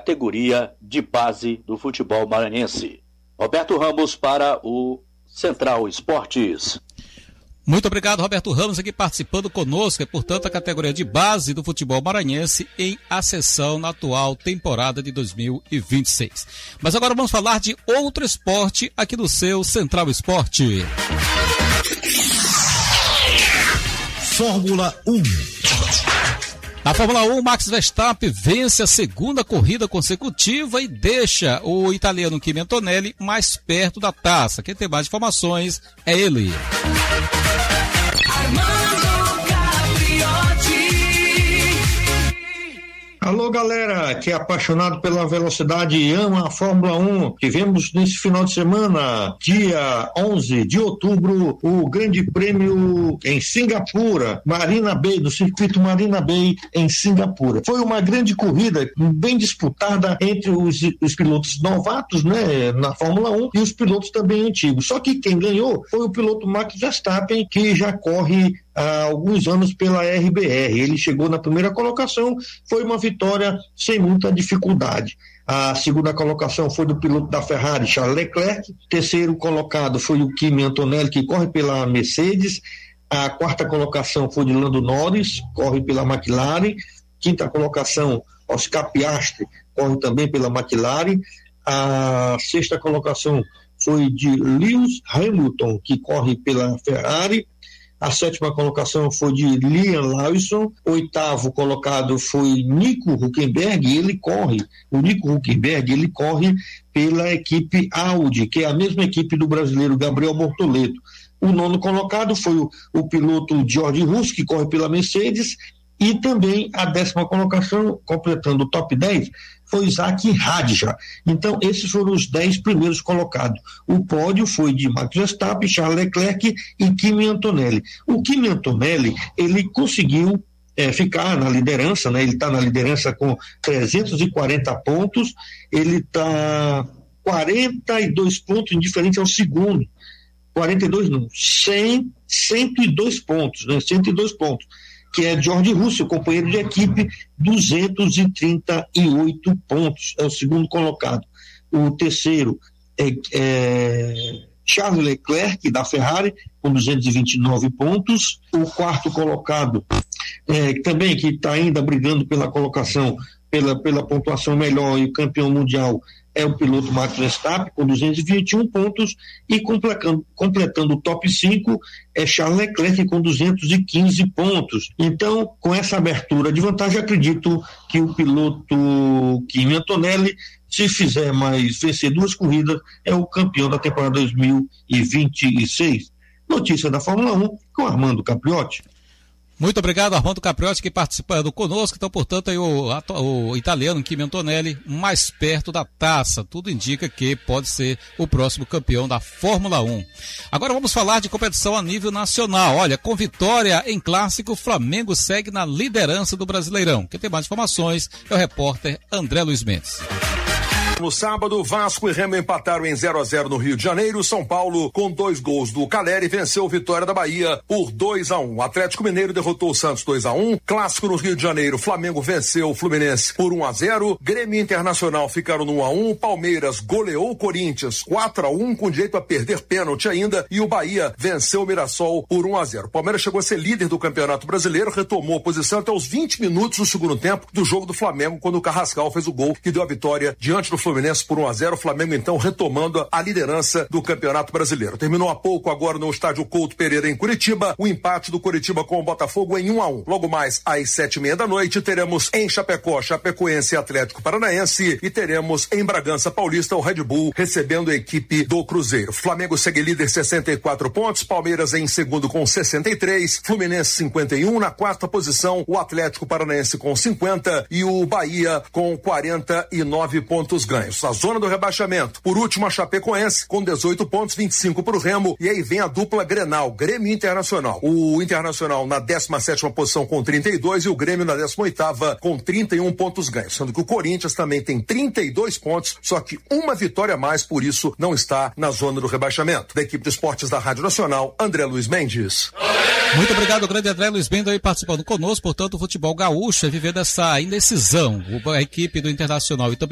categoria de base do futebol maranhense. Roberto Ramos para o Central Esportes. Muito obrigado, Roberto Ramos, aqui participando conosco, portanto, a categoria de base do futebol maranhense em ascensão na atual temporada de 2026. Mas agora vamos falar de outro esporte aqui do seu Central Esporte. Fórmula 1. Na Fórmula 1, Max Verstappen vence a segunda corrida consecutiva e deixa o italiano Kimi Antonelli mais perto da taça. Quem tem mais informações é ele. Alô, galera que é apaixonado pela velocidade e ama a Fórmula 1. Tivemos nesse final de semana, dia 11 de outubro, o Grande Prêmio em Singapura, Marina Bay, do circuito Marina Bay em Singapura. Foi uma grande corrida, bem disputada entre os pilotos novatos, né, na Fórmula 1 e os pilotos também antigos. Só que quem ganhou foi o piloto Max Verstappen, que já corre há alguns anos pela RBR. Ele chegou na primeira colocação, foi uma vitória sem muita dificuldade. A segunda colocação foi do piloto da Ferrari, Charles Leclerc. Terceiro colocado foi o Kimi Antonelli, que corre pela Mercedes. A quarta colocação foi de Lando Norris, corre pela McLaren. Quinta colocação, Oscar Piastri, corre também pela McLaren. A sexta colocação foi de Lewis Hamilton, que corre pela Ferrari. A sétima colocação foi de Liam Lawson. Oitavo colocado foi Nico Hülkenberg. Ele corre pela equipe Audi, que é a mesma equipe do brasileiro Gabriel Bortoleto. O nono colocado foi o piloto George Russell, que corre pela Mercedes. E também a 10ª colocação, completando o top 10, foi Isaac Hadjar. Então, esses foram os 10 primeiros colocados. O pódio foi de Max Verstappen, Charles Leclerc e Kimi Antonelli. O Kimi Antonelli, ele conseguiu ficar na liderança, né? Ele está na liderança com 340 pontos, ele está 42 pontos indiferente ao segundo. 42 não, 102 pontos, né? 102 pontos. Que é George Russell, companheiro de equipe, 238 pontos, é o segundo colocado. O terceiro é Charles Leclerc, da Ferrari, com 229 pontos. O quarto colocado, também que está ainda brigando pela colocação, pela pontuação melhor e campeão mundial, é o piloto Max Verstappen, com 221 pontos, e completando o top 5 é Charles Leclerc com 215 pontos. Então, com essa abertura de vantagem, acredito que o piloto Kimi Antonelli, se fizer mais vencer 2 corridas, é o campeão da temporada 2026. Notícia da Fórmula 1 com Armando Capriotti. Muito obrigado, Armando Capriotti, que participando conosco. Então, portanto, aí o italiano Kimi Antonelli mais perto da taça. Tudo indica que pode ser o próximo campeão da Fórmula 1. Agora vamos falar de competição a nível nacional. Olha, com vitória em clássico, o Flamengo segue na liderança do Brasileirão. Quem tem mais informações é o repórter André Luiz Mendes. No sábado, Vasco e Remo empataram em 0-0 no Rio de Janeiro. São Paulo, com 2 gols do Caleri, venceu Vitória da Bahia por 2-1. Atlético Mineiro derrotou o Santos 2-1. Clássico no Rio de Janeiro, Flamengo venceu o Fluminense por 1-0. Grêmio e Internacional ficaram no 1-1. Palmeiras goleou o Corinthians 4-1, com direito a perder pênalti ainda. E o Bahia venceu o Mirassol por 1-0. O Palmeiras chegou a ser líder do Campeonato Brasileiro, retomou a posição até os 20 minutos do segundo tempo do jogo do Flamengo, quando o Carrascal fez o gol que deu a vitória diante do Fluminense por 1-0, o Flamengo então retomando a liderança do Campeonato Brasileiro. Terminou há pouco agora no estádio Couto Pereira em Curitiba, o empate do Curitiba com o Botafogo em 1-1. Logo mais às 7:30 da noite teremos em Chapecó, Chapecoense e Atlético Paranaense, e teremos em Bragança Paulista o Red Bull recebendo a equipe do Cruzeiro. Flamengo segue líder 64 pontos, Palmeiras em segundo com 63, Fluminense 51, na quarta posição o Atlético Paranaense com 50 e o Bahia com 49 pontos ganhos. A zona do rebaixamento, por último a Chapecoense com 18 pontos, 25 para o Remo, e aí vem a dupla Grenal, Grêmio e Internacional. O Internacional na 17ª posição com 32 e o Grêmio na 18ª com 31 pontos ganhos, sendo que o Corinthians também tem 32 pontos, só que uma vitória a mais, por isso não está na zona do rebaixamento. Da equipe de esportes da Rádio Nacional, André Luiz Mendes. Muito obrigado, grande André Luiz Mendes, aí participando conosco. Portanto, o futebol gaúcho é viver dessa indecisão. A equipe do Internacional e também